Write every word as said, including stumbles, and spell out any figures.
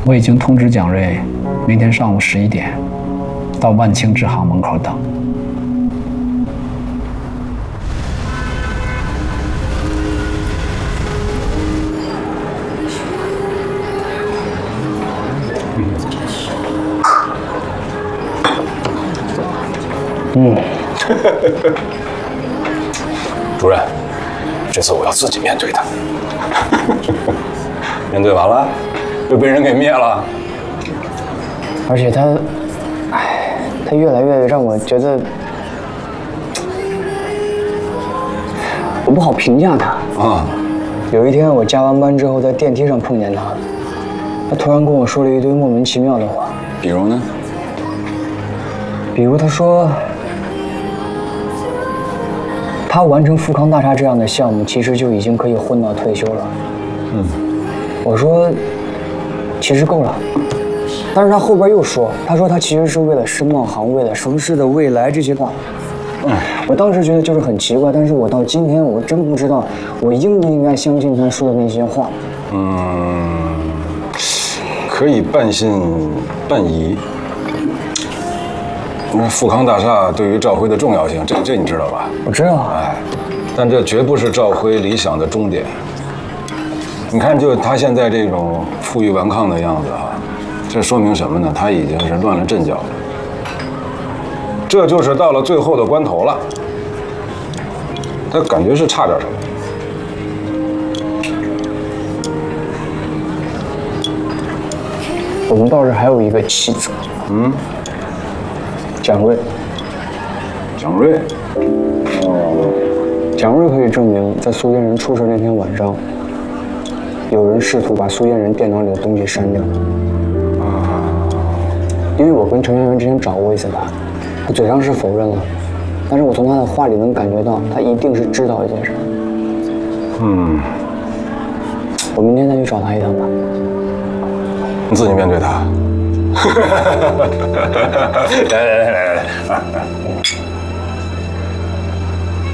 我已经通知蒋瑞，明天上午十一点到万清支行门口等。 嗯。主任，这次我要自己面对他。面对完了，又被人给灭了。 而且他，哎，他越来越让我觉得，我不好评价他啊。有一天我加完班之后，在电梯上碰见他了，他突然跟我说了一堆莫名其妙的话。 比如呢？ 比如他说，他完成富康大厦这样的项目，其实就已经可以混到退休了。嗯，我说，其实够了。但是他后边又说，他说他其实是为了世贸行，为了城市的未来这些话。嗯，我当时觉得就是很奇怪，但是我到今天我真不知道我应不应该相信他说的那些话。 嗯，可以半信半疑。那富康大厦对于赵辉的重要性，这这你知道吧？ 我知道。 哎，但这绝不是赵辉理想的终点。你看，就他现在这种负隅顽抗的样子啊，这说明什么呢？他已经是乱了阵脚了。这就是到了最后的关头了，他感觉是差点什么。 我们倒是还有一个棋子。嗯。蒋瑞， 蒋瑞， 哦，蒋瑞可以证明，在苏嫣人出事那天晚上，有人试图把苏嫣人电脑里的东西删掉。啊，因为我跟程媛媛之前找过一次他，他嘴上是否认了，但是我从他的话里能感觉到，他一定是知道一件事。嗯，我明天再去找他一趟吧。 你自己面对他。来来来来来来。